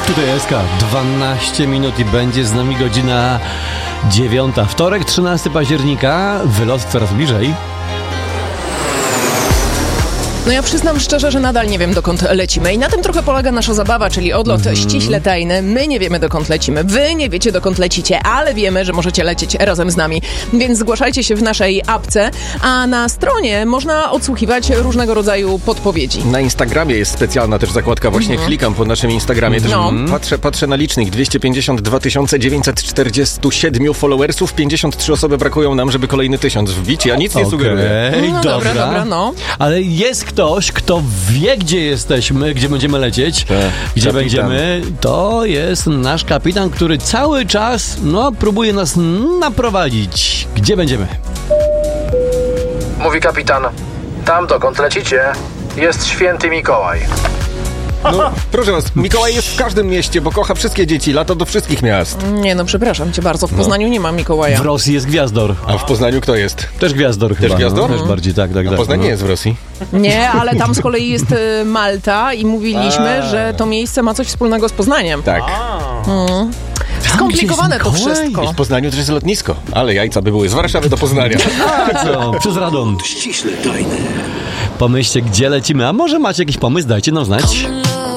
Tutaj SK, 12 minut i będzie z nami godzina 9. Wtorek, 13 października, wylot coraz bliżej. No ja przyznam szczerze, że nadal nie wiem, dokąd lecimy. I na tym trochę polega nasza zabawa, czyli odlot ściśle tajny. My nie wiemy, dokąd lecimy. Wy nie wiecie, dokąd lecicie, ale wiemy, że możecie lecieć razem z nami. Więc zgłaszajcie się w naszej apce, a na stronie można odsłuchiwać różnego rodzaju podpowiedzi. Na Instagramie jest specjalna też zakładka. Właśnie klikam po naszym Instagramie. Też patrzę na licznik. 252 947 followersów. 53 osoby brakują nam, żeby kolejny 1000 wbić. Ja nic nie sugeruję. No dobra, no. Ale jest ktoś, kto wie, gdzie jesteśmy, gdzie będziemy lecieć, gdzie kapitan. będziemy. To jest nasz kapitan, który cały czas, próbuje nas naprowadzić. Gdzie będziemy? Mówi kapitan. Tam, dokąd lecicie, jest święty Mikołaj. No, proszę was, Mikołaj jest w każdym mieście, bo kocha wszystkie dzieci, lata do wszystkich miast. Nie no, przepraszam cię bardzo, w Poznaniu nie ma Mikołaja. W Rosji jest Gwiazdor. A w Poznaniu kto jest? Też Gwiazdor chyba. Gwiazdor? Też bardziej, tak. A Poznań nie jest w Rosji. Nie, ale tam z kolei jest Malta i mówiliśmy, że to miejsce ma coś wspólnego z Poznaniem. Tak. Skomplikowane to wszystko. I w Poznaniu też jest lotnisko, ale jajca by były z Warszawy do Poznania. Przez Radom. Ściśle tajne. Pomyślcie, gdzie lecimy, a może macie jakiś pomysł, dajcie nam znać.